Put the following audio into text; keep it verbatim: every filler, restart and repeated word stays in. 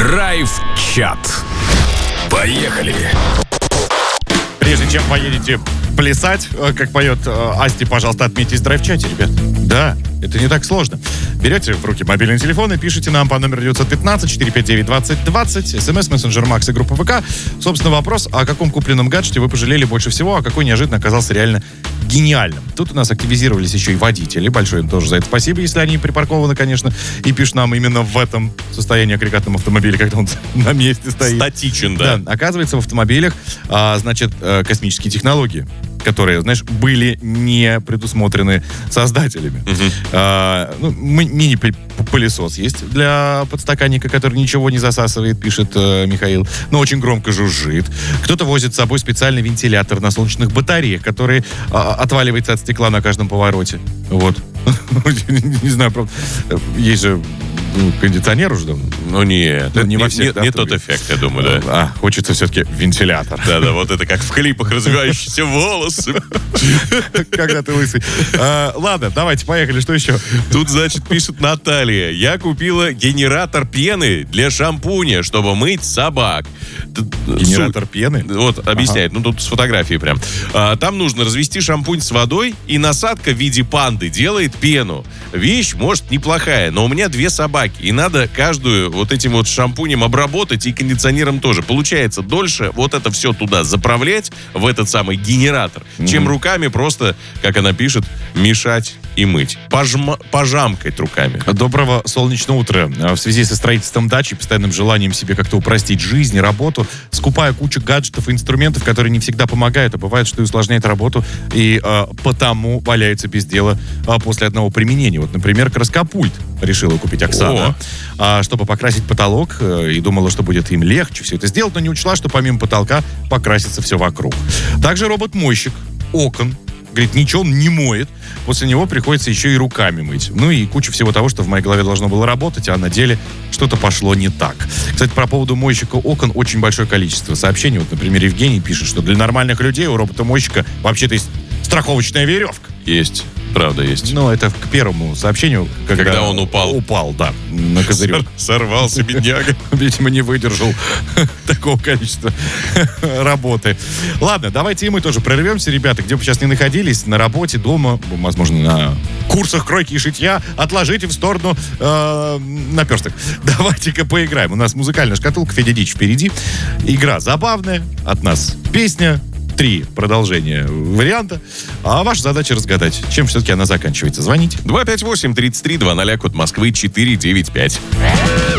Драйв-чат. Поехали! Прежде чем поедете плясать, как поет Асти, пожалуйста, отметьтесь в драйв-чате, ребят. Да, это не так сложно. Берете в руки мобильный телефон и пишите нам по номеру девять один пять четыре пять девять двадцать двадцать, смс, мессенджер Макс и группа ВК. Собственно, вопрос, о каком купленном гаджете вы пожалели больше всего, а какой неожиданно оказался реально гениальным. Тут у нас активизировались еще и водители. Большое им тоже за это спасибо, если они припаркованы, конечно, и пишут нам именно в этом состоянии агрегатном автомобиле, когда он на месте стоит. Статичен, да. Да, оказывается, в автомобилях, а, значит, космические технологии, которые, знаешь, были не предусмотрены создателями. Угу. А, ну, мини-пылесос есть для подстаканника, который ничего не засасывает, пишет э, Михаил, но очень громко жужжит. Кто-то возит с собой специальный вентилятор на солнечных батареях, который э, отваливается от стекла на каждом повороте. Вот. Не знаю, правда, есть же кондиционер уже давно. Ну нет, Ну, это не не, во всех, не- да, не кто тот говорит? эффект, я думаю, да. А, хочется все-таки вентилятор. Да-да, вот это как в клипах развивающиеся волосы. Когда ты лысый. А, ладно, давайте, поехали. Что еще? Тут, значит, пишет Наталья. Я купила генератор пены для шампуня, чтобы мыть собак. Т- Генератор суть- пены? Вот, объясняет. Ну, тут с фотографией прям. А, там нужно развести шампунь с водой, и насадка в виде панды делает пену. Вещь, может, неплохая, но у меня две собаки, и надо каждую вот этим вот шампунем обработать, и кондиционером тоже. Получается дольше вот это все туда заправлять, в этот самый генератор, mm-hmm. чем руками просто, как она пишет, мешать и мыть. Пожма- пожамкать руками. Доброго солнечного утра. В связи со строительством дачи, постоянным желанием себе как-то упростить жизнь и работу, скупаю кучу гаджетов и инструментов, которые не всегда помогают, а бывает, что и усложняет работу, и э, потому валяется без дела э, после одного применения. Вот, например, краскопульт решила купить Оксана, э, чтобы покрасить потолок, э, и думала, что будет им легче все это сделать, но не учла, что помимо потолка покрасится все вокруг. Также робот-мойщик окон. Говорит, ничего он не моет. После него приходится еще и руками мыть. Ну и куча всего того, что в моей голове должно было работать, а на деле что-то пошло не так. Кстати, про поводу мойщика окон очень большое количество сообщений. Вот, например, Евгений пишет, что для нормальных людей у робота-мойщика вообще-то есть страховочная веревка. Есть, правда есть. Ну, это к первому сообщению, когда, Когда он упал. Упал, да, на козырек. Сорвался, бедняга. Видимо, не выдержал такого количества работы. Ладно, давайте и мы тоже прорвемся, ребята, где бы сейчас не находились, на работе, дома, возможно, на курсах кройки и шитья, отложите в сторону э, наперсток. Давайте-ка поиграем. У нас музыкальная шкатулка, Федя Дич впереди. Игра забавная, от нас песня, три продолжения варианта, а ваша задача разгадать, чем все-таки она заканчивается. Звоните. два пять восемь тридцать три двадцать, код Москвы четыреста девяносто пять.